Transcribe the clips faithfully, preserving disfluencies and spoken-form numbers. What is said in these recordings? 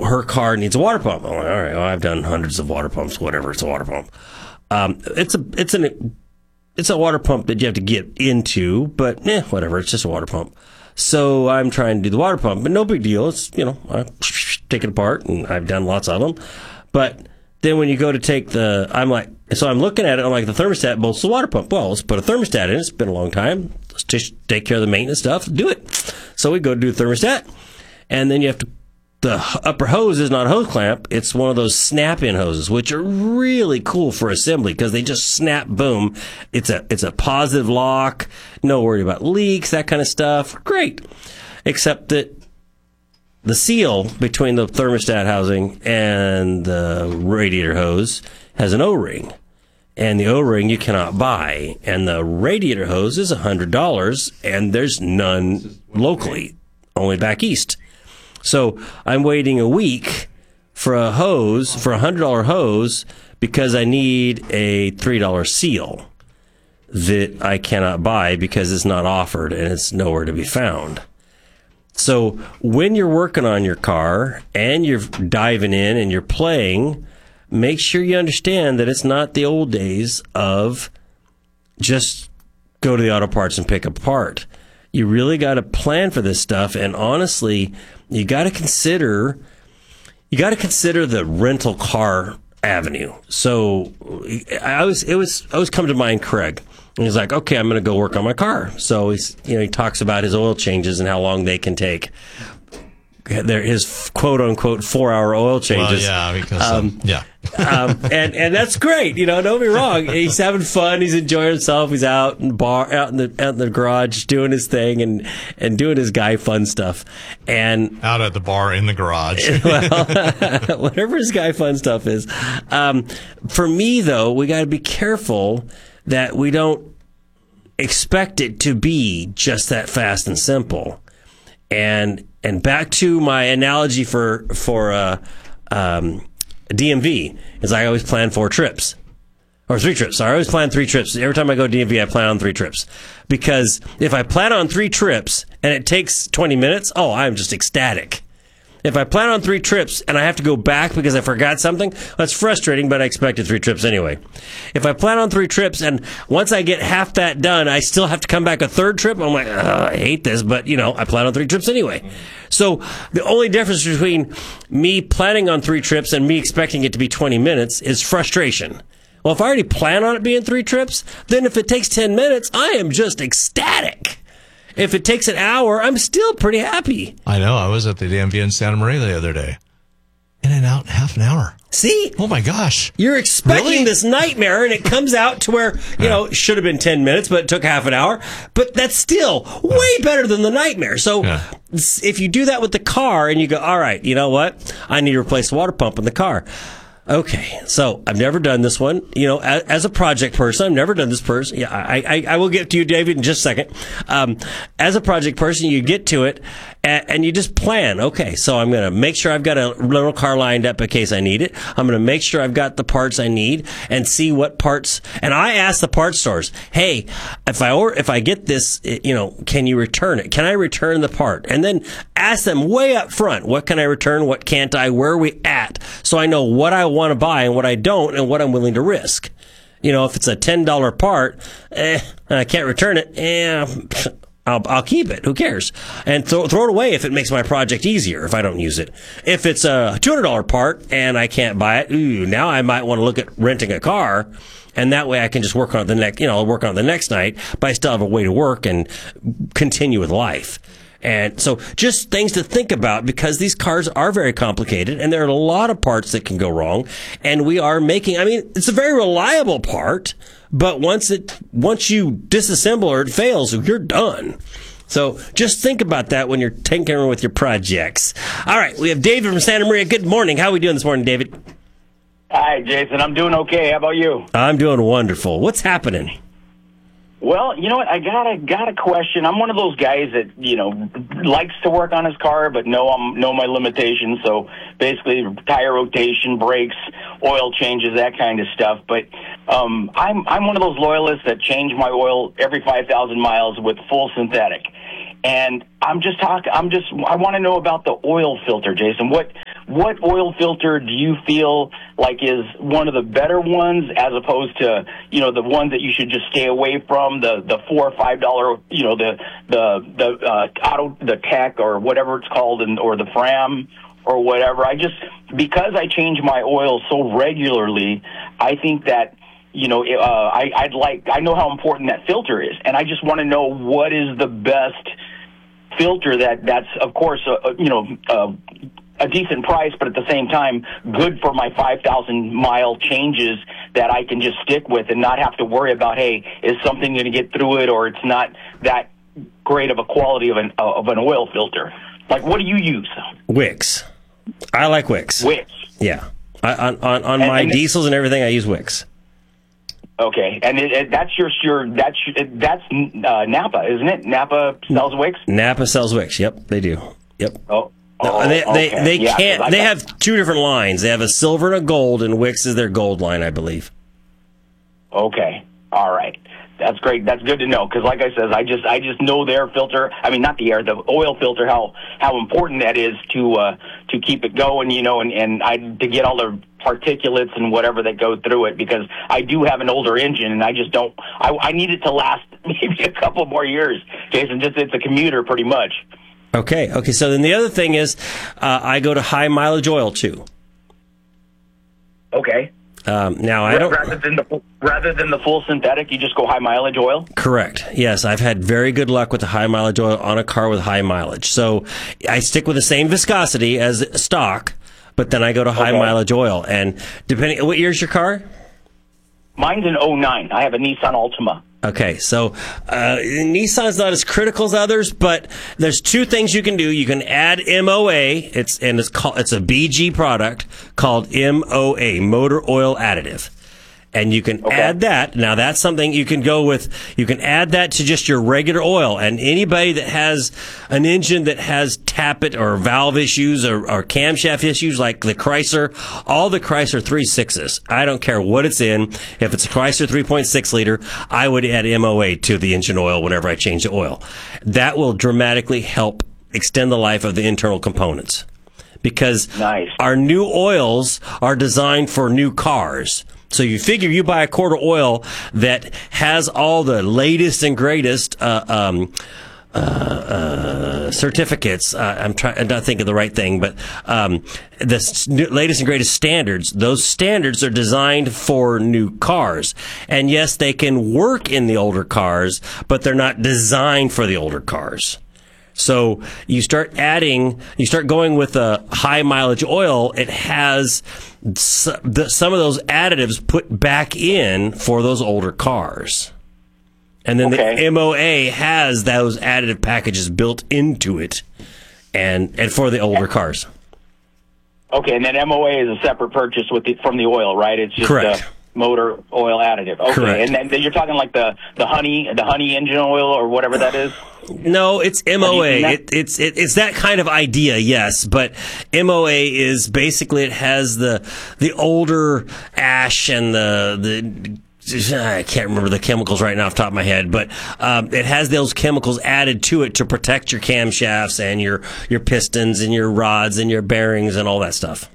her car needs a water pump. I'm like, all right, well, I've done hundreds of water pumps, whatever. It's a water pump. Um, it's a it's an it's a water pump that you have to get into, but eh, whatever. It's just a water pump. So I'm trying to do the water pump, but no big deal. It's, you know, I take it apart, and I've done lots of them. But then when you go to take the, I'm like, so I'm looking at it, I'm like, the thermostat bolts the water pump. Well, let's put a thermostat in. It's been a long time. Let's just take care of the maintenance stuff. Do it. So we go to do the thermostat, and then you have to, the upper hose is not a hose clamp. It's one of those snap-in hoses, which are really cool for assembly because they just snap, boom. It's a it's a positive lock. No worry about leaks, that kind of stuff. Great. Except that the seal between the thermostat housing and the radiator hose has an O-ring. And the O-ring you cannot buy. And the radiator hose is one hundred dollars, and there's none locally, only back east. So I'm waiting a week for a hose, for a one hundred dollars hose, because I need a three dollars seal that I cannot buy because it's not offered and it's nowhere to be found. So when you're working on your car and you're diving in and you're playing, make sure you understand that it's not the old days of just go to the auto parts and pick a part. You really got to plan for this stuff, and honestly, you got to consider you got to consider the rental car avenue. So I was it was I was coming to mind Craig. And he's like, okay, I'm going to go work on my car. So he's you know he talks about his oil changes and how long they can take. There his quote unquote four hour oil changes. Well, yeah, because um, um, yeah, um, and and that's great. You know, don't be wrong. He's having fun. He's enjoying himself. He's out in the bar, out in the out in the garage, doing his thing and and doing his guy fun stuff. And out at the bar in the garage. Well, whatever his guy fun stuff is. Um, for me though, we got to be careful that we don't expect it to be just that fast and simple. And and back to my analogy for for uh, um, D M V is I always plan four trips or three trips. So I always plan three trips. Every time I go to D M V, I plan on three trips because if I plan on three trips and it takes twenty minutes, oh, I'm just ecstatic. If I plan on three trips and I have to go back because I forgot something, that's frustrating, but I expected three trips anyway. If I plan on three trips and once I get half that done, I still have to come back a third trip, I'm like, I hate this, but, you know, I plan on three trips anyway. So the only difference between me planning on three trips and me expecting it to be twenty minutes is frustration. Well, if I already plan on it being three trips, then if it takes ten minutes, I am just ecstatic. If it takes an hour, I'm still pretty happy. I know. I was at the D M V in Santa Maria the other day. In and out in half an hour. See? Oh, my gosh. You're expecting Really? this nightmare, and it comes out to where, you Yeah. know, it should have been ten minutes, but it took half an hour. But that's still way better than the nightmare. So Yeah. if you do that with the car and you go, all right, you know what? I need to replace the water pump in the car. Okay, so I've never done this one. You know, as, as a project person, I've never done this person. Yeah, I, I, I will get to you, David, in just a second. Um, as a project person, you get to it and, and you just plan. Okay, so I'm going to make sure I've got a rental car lined up in case I need it. I'm going to make sure I've got the parts I need and see what parts. And I ask the parts stores, hey, if I or if I get this, you know, can you return it? Can I return the part? And then ask them way up front, what can I return? What can't I? Where are we at? So I know what I want to buy and what I don't and what I'm willing to risk. You know, if it's a ten dollars part, eh, and I can't return it, eh, I'll, I'll keep it. Who cares? And throw, throw it away if it makes my project easier if I don't use it. If it's a two hundred dollars part and I can't buy it, ooh, now I might want to look at renting a car. And that way I can just work on it the next, you know, I'll work on it the next night, but I still have a way to work and continue with life. And so just things to think about because these cars are very complicated and there are a lot of parts that can go wrong. And we are making, I mean, it's a very reliable part, but once it, once you disassemble or it fails, you're done. So just think about that when you're tinkering with your projects. All right. We have David from Santa Maria. Good morning. How are we doing this morning, David? Hi, Jason. I'm doing okay. How about you? I'm doing wonderful. What's happening? Well, you know what? I got a got a question. I'm one of those guys that you know likes to work on his car, but know I'm know my limitations. So basically, tire rotation, brakes, oil changes, that kind of stuff. But um, I'm I'm one of those loyalists that change my oil every five thousand miles with full synthetic. And I'm just talking. I'm just. I want to know about the oil filter, Jason. What what oil filter do you feel like is one of the better ones, as opposed to, you know, the ones that you should just stay away from, the the four or five dollar, you know, the the the uh, auto the Tech or whatever it's called, and or the Fram or whatever. I just, because I change my oil so regularly, I think that, you know, uh, I, I'd like, I know how important that filter is, and I just want to know what is the best filter that, that's, of course, uh, you know, uh, a decent price, but at the same time, good for my five thousand mile changes that I can just stick with and not have to worry about, hey, is something going to get through it, or it's not that great of a quality of an, uh, of an oil filter. Like, what do you use? Wix. I like Wix. Wix. Yeah. I, on on, on and, my and diesels and everything, I use Wix. Okay, and it, it, that's your your that's that's uh, Napa, isn't it? Napa sells Wix. Napa sells Wix. Yep, they do. Yep. Oh. No, oh they they, okay. they yeah, can't. They got, have two different lines. They have a silver and a gold, and Wix is their gold line, I believe. Okay. All right. That's great. That's good to know, because, like I said, I just I just know the air filter. I mean, not the air, the oil filter. How how important that is to uh, to keep it going. You know, and and I to get all the particulates and whatever that go through it, because I do have an older engine, and I just don't. I, I need it to last maybe a couple more years, Jason. Just it's a commuter, pretty much. Okay. Okay. So then the other thing is, uh, I go to high mileage oil too. Okay. Um, now I don't. Rather than the rather than the full synthetic, you just go high mileage oil. Correct. Yes, I've had very good luck with the high mileage oil on a car with high mileage. So I stick with the same viscosity as stock, but then I go to high Okay. mileage oil. And depending, what year's your car? Mine's an oh nine. I have a Nissan Altima. Okay, so uh, Nissan's not as critical as others, but there's two things you can do. You can add M O A. It's and it's called it's a B G product called M O A, motor oil additive. And you can Okay. add that. Now that's something you can go with. You can add that to just your regular oil. And anybody that has an engine that has tappet or valve issues or, or camshaft issues, like the Chrysler, all the Chrysler three sixes, I don't care what it's in. If it's a Chrysler three point six liter, I would add M O A to the engine oil whenever I change the oil. That will dramatically help extend the life of the internal components. Because Nice. our new oils are designed for new cars. So you figure you buy a quart of oil that has all the latest and greatest uh, um, uh, uh, certificates. Uh, I'm trying. I'm not thinking the right thing, but um, the s- new- latest and greatest standards. Those standards are designed for new cars, and yes, they can work in the older cars, but they're not designed for the older cars. So you start adding, you start going with a high mileage oil. It has s- the, some of those additives put back in for those older cars. And then Okay. the M O A has those additive packages built into it and, and for the older cars. Okay, and then M O A is a separate purchase with the, from the oil, right? It's just Correct. a motor oil additive. Okay, Correct. and then you're talking like the, the honey the honey engine oil or whatever that is. No, it's M O A. Have you seen that? It, it's it, it's that kind of idea, yes. But M O A is basically it has the the older ash and the the. I can't remember the chemicals right now off the top of my head, but um, it has those chemicals added to it to protect your camshafts and your your pistons and your rods and your bearings and all that stuff.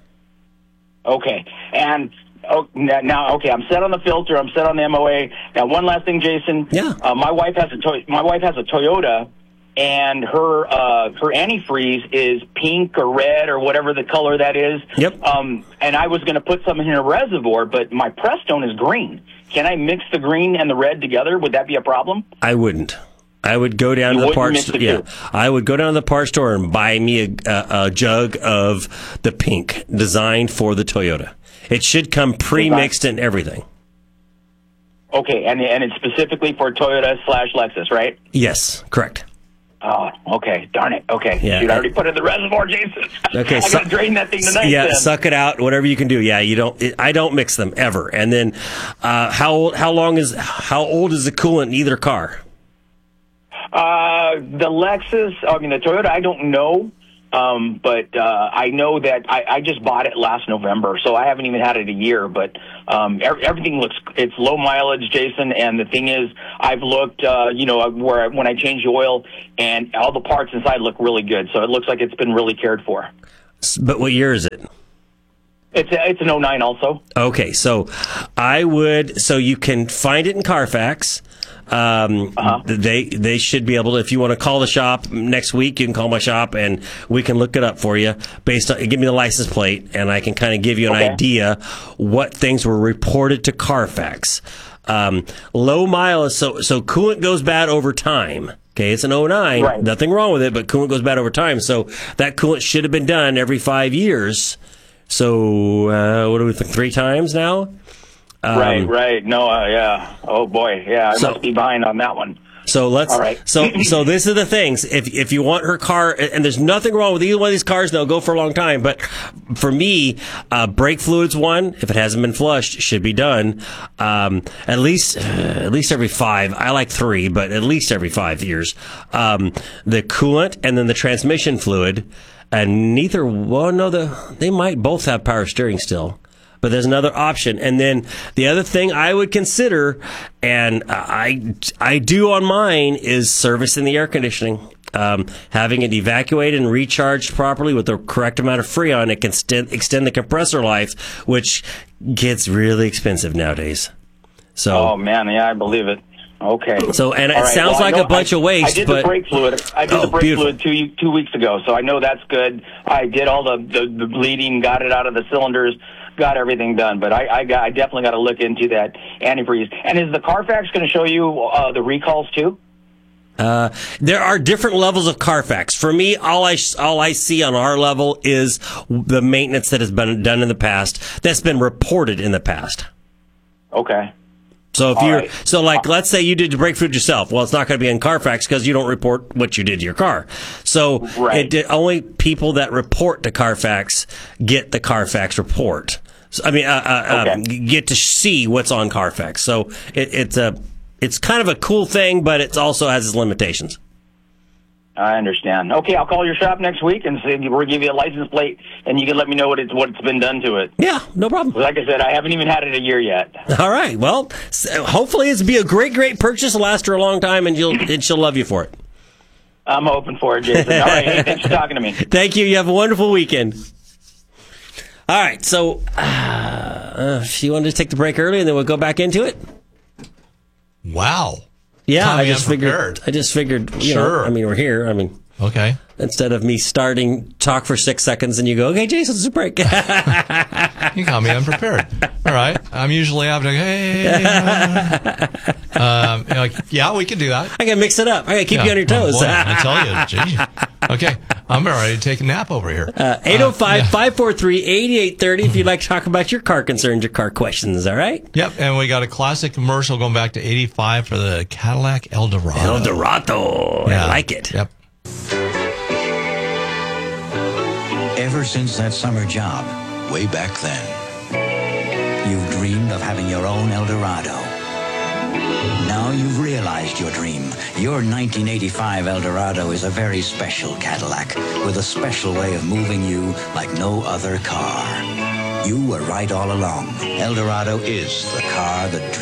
Okay, and oh, now, now, okay, I'm set on the filter. I'm set on the M O A. Now, one last thing, Jason. Yeah. Uh, my wife has a to- my wife has a Toyota, and her uh, her antifreeze is pink or red or whatever the color that is. Yep. Um, and I was going to put some in a reservoir, but my Prestone is green. Can I mix the green and the red together? Would that be a problem? I wouldn't. I would go down You to the wouldn't parts. mix the Yeah, two? I would go down to the parts store and buy me a, a, a jug of the pink designed for the Toyota. It should come pre-mixed and everything. Okay, and and it's specifically for Toyota slash Lexus, right? Yes, correct. Oh, okay. Darn it. Okay. Yeah. Shoot, I already put it in the reservoir, Jason. Okay, I so- gotta drain that thing tonight. Yeah, then. suck it out. Whatever you can do. Yeah, you don't. It, I don't mix them ever. And then, uh, how old, how long is how old is the coolant in either car? Uh, the Lexus, I mean, the Toyota, I don't know. Um, but uh, I know that I, I just bought it last November, so I haven't even had it a year. But um, every, everything looks, it's low mileage, Jason. And the thing is, I've looked, uh, you know, where I, when I change the oil, and all the parts inside look really good. So it looks like it's been really cared for. But what year is it? It's a, it's an oh nine also. Okay, so I would so you can find it in Carfax. Um, Uh-huh. They they should be able to. If you want to call the shop next week, you can call my shop and we can look it up for you. Based on, give me the license plate, and I can kind of give you an Okay. idea what things were reported to Carfax. Um, low mileage, so so coolant goes bad over time. Okay, it's an oh nine, Right. nothing wrong with it, but coolant goes bad over time. So that coolant should have been done every five years. So uh, what do we think? Three times now. Um, right, right. No, uh, yeah. Oh boy, yeah. I So- must be behind on that one. So let's. All right. So so this are the things. If if you want her car, and there's nothing wrong with either one of these cars, they'll go for a long time. But for me, uh, brake fluids one, if it hasn't been flushed, should be done. Um, at least uh, at least every five. I like three, but at least every five years. Um, the coolant and then the transmission fluid, and neither. Well, no, the they might both have power steering still. But there's another option. And then the other thing I would consider, and I, I do on mine, is servicing the air conditioning. Um, having it evacuated and recharged properly with the correct amount of Freon, it can st- extend the compressor life, which gets really expensive nowadays. So, Oh man, yeah, I believe it. Okay. So, and it All right, sounds well, I like know a bunch I, of waste, I did but the brake fluid. I did Oh, the brake beautiful. fluid two two weeks ago, so I know that's good. I did all the, the, the bleeding, got it out of the cylinders, got everything done. But I I, got, I definitely got to look into that antifreeze. And is the Carfax going to show you uh, the recalls too? Uh, there are different levels of Carfax. For me, all I all I see on our level is the maintenance that has been done in the past, that's been reported in the past. Okay. So if All you're right. so like, let's say you did your brake fluid yourself. Well, it's not going to be in Carfax because you don't report what you did to your car. So Right. it did, only people that report to Carfax get the Carfax report. So, I mean, uh, uh, Okay. um, get to see what's on Carfax. So it, it's a it's kind of a cool thing, but it also has its limitations. I understand. Okay, I'll call your shop next week and see, we'll give you a license plate, and you can let me know what it's what's been done to it. Yeah, no problem. Like I said, I haven't even had it a year yet. All right. Well, s- hopefully it's be a great, great purchase. It'll last her a long time, and you'll and she'll love you for it. I'm hoping for it, Jason. All right, hey, thanks for talking to me. Thank you. You have a wonderful weekend. All right. So, uh, uh, if you wanted to take the break early, and then we'll go back into it. Wow. Yeah, Tommy I just figured. unprepared. I just figured. You Sure. know, I mean, we're here. I mean, Okay. instead of me starting talk for six seconds, and you go, "Okay, Jason, it's a break." You got me unprepared. All right. I'm usually having, hey. um, you're like, yeah, we can do that. I gotta mix it up. I gotta keep Yeah. you on your Oh, toes. boy, I tell you, gee. Okay, I'm ready to take a nap over here. Eight zero five, five four three, eight eight three zero if you'd like to talk about your car concerns, your car questions. All right. Yep, and we got a classic commercial going back to eighty-five for the Cadillac Eldorado. El Dorado. Yeah. I like it. Yep. Ever since that summer job, way back then, you've dreamed of having your own Eldorado. Now you've realized your dream. Your nineteen eighty-five Eldorado is a very special Cadillac with a special way of moving you like no other car. You were right all along. Eldorado is the car that